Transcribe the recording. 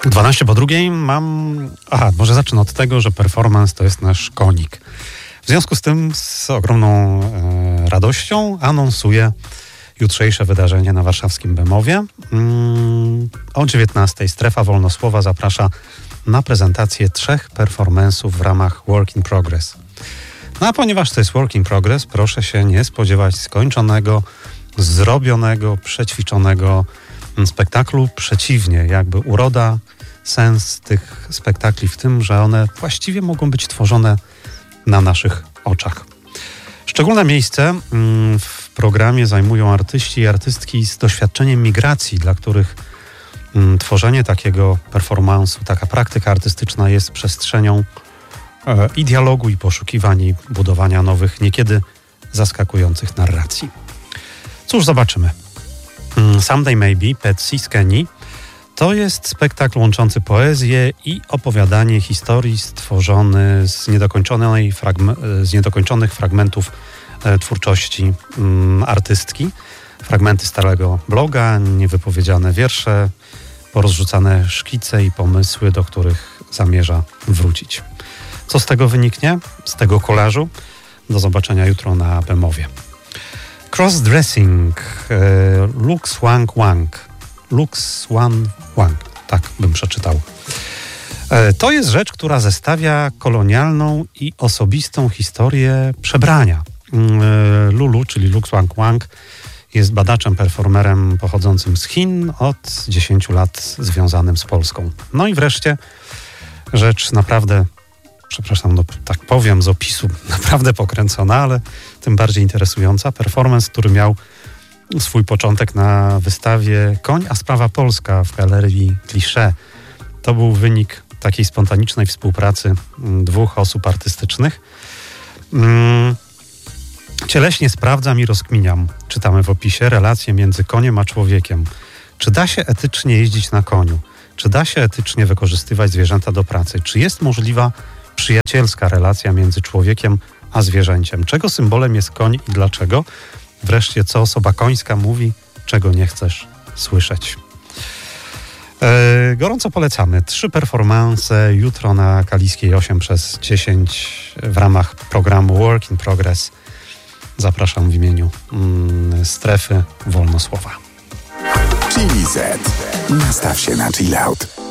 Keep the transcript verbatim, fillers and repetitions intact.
dwanaście po drugiej mam... Aha, może zacznę od tego, że performance to jest nasz konik. W związku z tym z ogromną e, radością anonsuję jutrzejsze wydarzenie na warszawskim Bemowie. Mm, o dziewiętnastej Strefa Wolnosłowa zaprasza na prezentację trzech performance'ów w ramach Work in Progress. No a ponieważ to jest Work in Progress, proszę się nie spodziewać skończonego, zrobionego, przećwiczonego spektaklu. Przeciwnie, jakby uroda, sens tych spektakli w tym, że one właściwie mogą być tworzone na naszych oczach. Szczególne miejsce w programie zajmują artyści i artystki z doświadczeniem migracji, dla których tworzenie takiego performance'u, taka praktyka artystyczna jest przestrzenią i dialogu, i poszukiwań, i budowania nowych, niekiedy zaskakujących narracji. Cóż, zobaczymy. Someday Maybe, Patsy z Kenii, to jest spektakl łączący poezję i opowiadanie historii stworzony z, niedokończonej fragme- z niedokończonych fragmentów e, twórczości mm, artystki. Fragmenty starego bloga, niewypowiedziane wiersze, porozrzucane szkice i pomysły, do których zamierza wrócić. Co z tego wyniknie? Z tego kolażu? Do zobaczenia jutro na Bemowie. Crossdressing, e, Lux Wang Wang. Lux Wang Wang, tak bym przeczytał. E, to jest rzecz, która zestawia kolonialną i osobistą historię przebrania. E, Lulu, czyli Lux Wang Wang, jest badaczem, performerem pochodzącym z Chin, od dziesięciu lat związanym z Polską. No i wreszcie rzecz naprawdę, przepraszam, no, tak powiem z opisu, naprawdę pokręcona, ale tym bardziej interesująca. Performance, który miał swój początek na wystawie Koń, a sprawa polska w galerii Cliché. To był wynik takiej spontanicznej współpracy dwóch osób artystycznych. Hmm. Cieleśnie sprawdzam i rozkminiam, czytamy w opisie, relacje między koniem a człowiekiem. Czy da się etycznie jeździć na koniu? Czy da się etycznie wykorzystywać zwierzęta do pracy? Czy jest możliwa przyjacielska relacja między człowiekiem a zwierzęciem? Czego symbolem jest koń i dlaczego? Wreszcie, co osoba końska mówi, czego nie chcesz słyszeć? E, gorąco polecamy. Trzy performance jutro na Kaliskiej osiem przez dziesięć w ramach programu Work in Progress. Zapraszam w imieniu mm, Strefy Wolnosłowa. Chili Z. Nastaw się na chill out.